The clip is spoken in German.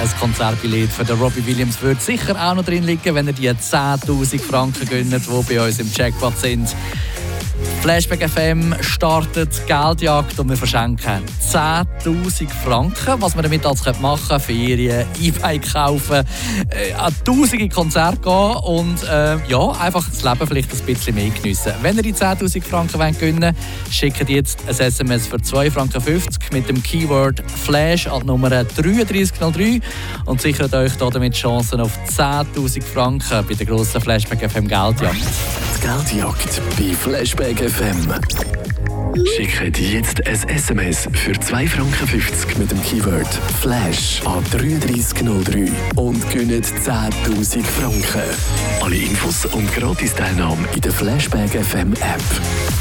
Ein Konzertbillett für den Robbie Williams würde sicher auch noch drin liegen, wenn ihr die 10'000 Franken gönnt, die bei uns im Jackpot sind. Flashback FM startet Geldjagd und wir verschenken 10'000 Franken. Was wir damit alles machen können, Ferien, E-Bike kaufen, an tausende Konzerte gehen und einfach das Leben vielleicht ein bisschen mehr geniessen. Wenn ihr die 10'000 Franken gewinnen wollt, schickt jetzt ein SMS für 2,50 Franken mit dem Keyword Flash an die Nummer 3303 und sichert euch damit Chancen auf 10'000 Franken bei der grossen Flashback FM Geldjagd. Die Geldjagd bei Flashback FM. Schickt jetzt ein SMS für 2,50 Franken mit dem Keyword Flash an 3303 und gewinnt 10'000 Franken. Alle Infos und Gratis-Teilnahme in der Flashback FM App.